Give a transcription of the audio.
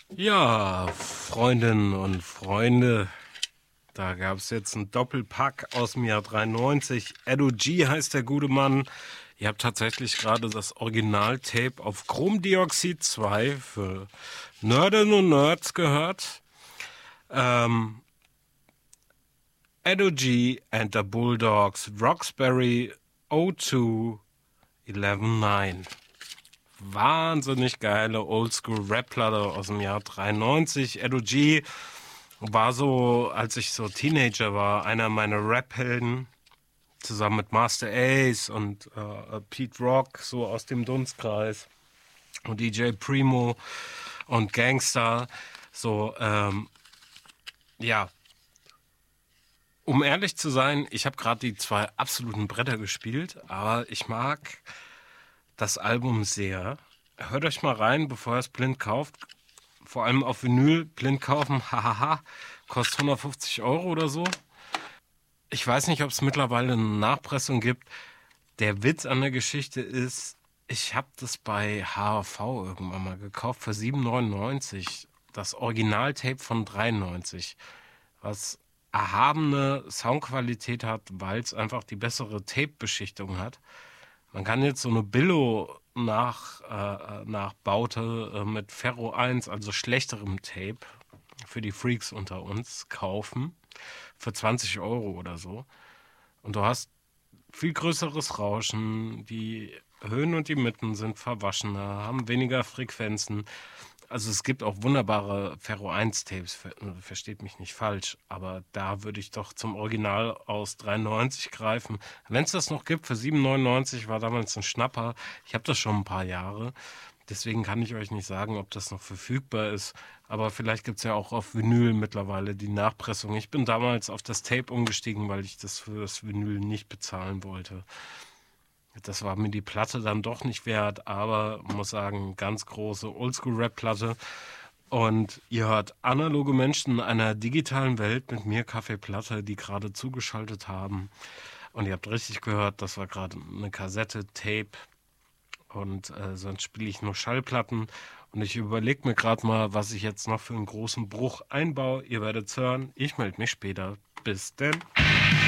Ja, Freundinnen und Freunde, da gab es jetzt einen Doppelpack aus dem Jahr 93. Edo G heißt der gute Mann. Ihr habt tatsächlich gerade das Originaltape auf Chromdioxid 2 für Nerdinnen und Nerds gehört. Edo G and the Bulldogs, Roxbury 02 119. Wahnsinnig geile Oldschool-Rap-Platte aus dem Jahr 93. Edo G war so, als ich so Teenager war, einer meiner Rap-Helden, zusammen mit Master Ace und Pete Rock, so aus dem Dunstkreis, und DJ Primo und Gangsta. So, ja, um ehrlich zu sein, ich habe gerade die zwei absoluten Bretter gespielt, aber ich mag das Album sehr. Hört euch mal rein, bevor ihr es blind kauft. Vor allem auf Vinyl blind kaufen, hahaha, kostet 150 € oder so. Ich weiß nicht, ob es mittlerweile eine Nachpressung gibt. Der Witz an der Geschichte ist, ich habe das bei HAV irgendwann mal gekauft für 7,99. Das Originaltape von 93, was erhabene Soundqualität hat, weil es einfach die bessere Tape-Beschichtung hat. Man kann jetzt so eine Billo Nachbaute mit Ferro 1, also schlechterem Tape, für die Freaks unter uns kaufen. Für 20 € oder so. Und du hast viel größeres Rauschen. Die Höhen und die Mitten sind verwaschener, haben weniger Frequenzen. Also es gibt auch wunderbare Ferro 1 Tapes, versteht mich nicht falsch, aber da würde ich doch zum Original aus 93 greifen. Wenn es das noch gibt, für 7,99 war damals ein Schnapper. Ich habe das schon ein paar Jahre. Deswegen kann ich euch nicht sagen, ob das noch verfügbar ist. Aber vielleicht gibt es ja auch auf Vinyl mittlerweile die Nachpressung. Ich bin damals auf das Tape umgestiegen, weil ich das für das Vinyl nicht bezahlen wollte. Das war mir die Platte dann doch nicht wert, aber muss sagen, ganz große Oldschool-Rap-Platte. Und ihr hört analoge Menschen in einer digitalen Welt mit mir, Kaffee Platte, die gerade zugeschaltet haben. Und ihr habt richtig gehört, das war gerade eine Kassette, Tape. Und sonst spiele ich nur Schallplatten. Und ich überlege mir gerade mal, was ich jetzt noch für einen großen Bruch einbaue. Ihr werdet hören. Ich melde mich später. Bis denn.